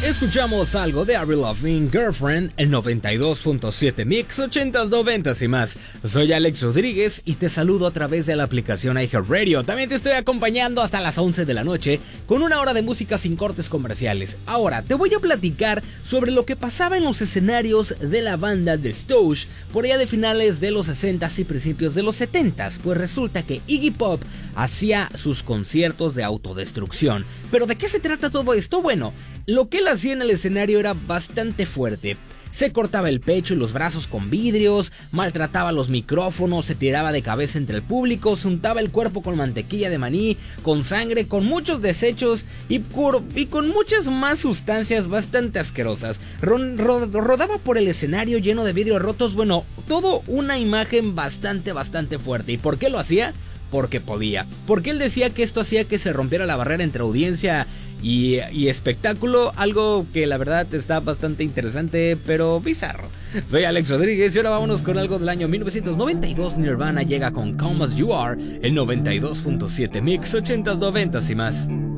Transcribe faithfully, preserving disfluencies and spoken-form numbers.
Escuchamos algo de Avril Lavigne, Girlfriend, el noventa y dos punto siete Mix, ochentas, noventas y más. Soy Alex Rodríguez y te saludo a través de la aplicación iHeartRadio. También te estoy acompañando hasta las once de la noche con una hora de música sin cortes comerciales. Ahora te voy a platicar sobre lo que pasaba en los escenarios de la banda de Stooges por allá de finales de los sesentas y principios de los setentas. Pues resulta que Iggy Pop hacía sus conciertos de autodestrucción. ¿Pero de qué se trata todo esto? Bueno, lo que él hacía en el escenario era bastante fuerte. Se cortaba el pecho y los brazos con vidrios, maltrataba los micrófonos, se tiraba de cabeza entre el público, se untaba el cuerpo con mantequilla de maní, con sangre, con muchos desechos y, cur- y con muchas más sustancias bastante asquerosas. Ron- ro- rodaba por el escenario lleno de vidrios rotos, bueno, todo una imagen bastante, bastante fuerte. ¿Y por qué lo hacía? Porque podía. Porque él decía que esto hacía que se rompiera la barrera entre audiencia y, y espectáculo, algo que la verdad está bastante interesante, pero bizarro. Soy Alex Rodríguez y ahora vámonos con algo del año mil novecientos noventa y dos. Nirvana llega con Come As You Are, el noventa y dos punto siete Mix, ochentas, noventas y más.